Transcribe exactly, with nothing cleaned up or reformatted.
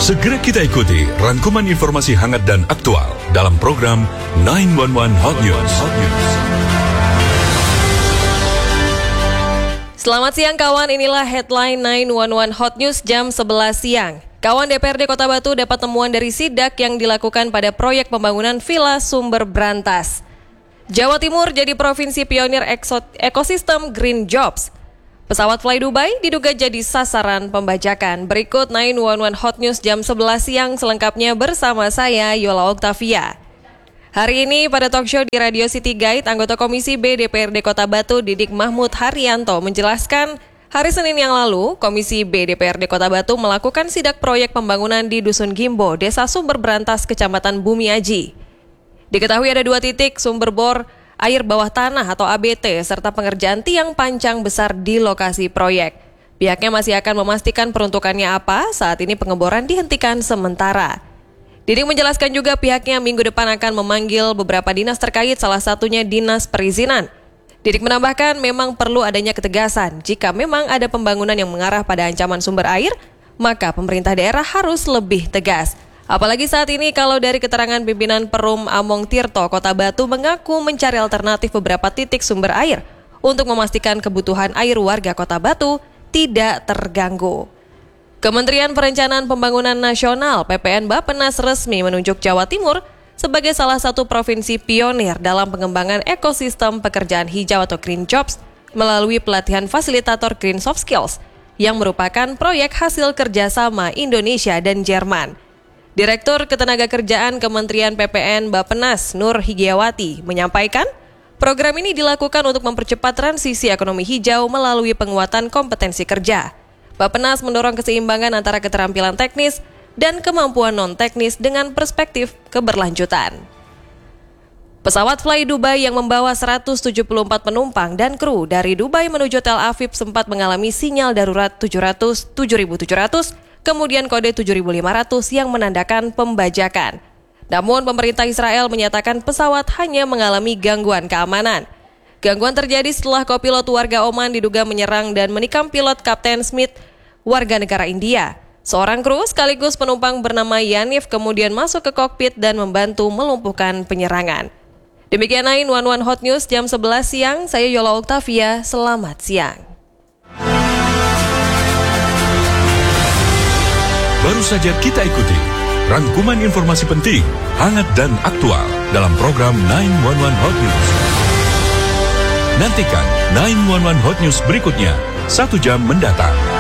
Segera kita ikuti rangkuman informasi hangat dan aktual dalam program sembilan satu satu Hot News. Selamat siang kawan, inilah headline sembilan satu satu Hot News jam sebelas siang. Kawan, D P R D Kota Batu dapat temuan dari sidak yang dilakukan pada proyek pembangunan Villa Sumber Brantas. Jawa Timur jadi provinsi pionir ekosistem Green Jobs. Pesawat Fly Dubai diduga jadi sasaran pembajakan. Berikut sembilan satu satu Hot News jam sebelas siang selengkapnya bersama saya, Yola Oktavia. Hari ini pada talk show di Radio City Guide, anggota Komisi B D P R D Kota Batu Didik Mahmud Haryanto menjelaskan hari Senin yang lalu, Komisi B D P R D Kota Batu melakukan sidak proyek pembangunan di Dusun Gimbo, Desa Sumber Brantas, Kecamatan Bumi Aji. Diketahui ada dua titik sumber bor air bawah tanah atau A B T serta pengerjaan tiang pancang besar di lokasi proyek. Pihaknya masih akan memastikan peruntukannya apa, saat ini pengeboran dihentikan sementara. Didik menjelaskan juga pihaknya minggu depan akan memanggil beberapa dinas terkait, salah satunya Dinas Perizinan. Didik menambahkan memang perlu adanya ketegasan. Jika memang ada pembangunan yang mengarah pada ancaman sumber air, maka pemerintah daerah harus lebih tegas. Apalagi saat ini kalau dari keterangan pimpinan Perum Among Tirto, Kota Batu mengaku mencari alternatif beberapa titik sumber air untuk memastikan kebutuhan air warga Kota Batu tidak terganggu. Kementerian Perencanaan Pembangunan Nasional P P N Bappenas resmi menunjuk Jawa Timur sebagai salah satu provinsi pionir dalam pengembangan ekosistem pekerjaan hijau atau Green Jobs melalui pelatihan fasilitator Green Soft Skills yang merupakan proyek hasil kerjasama Indonesia dan Jerman. Direktur Ketenagakerjaan Kementerian P P N Bappenas Nur Higiawati menyampaikan, program ini dilakukan untuk mempercepat transisi ekonomi hijau melalui penguatan kompetensi kerja. Bappenas mendorong keseimbangan antara keterampilan teknis dan kemampuan non-teknis dengan perspektif keberlanjutan. Pesawat Fly Dubai yang membawa seratus tujuh puluh empat penumpang dan kru dari Dubai menuju Tel Aviv sempat mengalami sinyal darurat tujuh ratus tujuh ribu tujuh ratus, kemudian kode tujuh ribu lima ratus yang menandakan pembajakan. Namun pemerintah Israel menyatakan pesawat hanya mengalami gangguan keamanan. Gangguan terjadi setelah kopilot warga Oman diduga menyerang dan menikam pilot Kapten Smith, warga negara India. Seorang kru sekaligus penumpang bernama Yanif kemudian masuk ke kokpit dan membantu melumpuhkan penyerangan. Demikian sembilan satu satu Hot News jam sebelas siang, saya Yola Oktavia, selamat siang. Baru saja kita ikuti rangkuman informasi penting, hangat dan aktual dalam program sembilan satu satu Hot News. Nantikan sembilan satu satu Hot News berikutnya satu jam mendatang.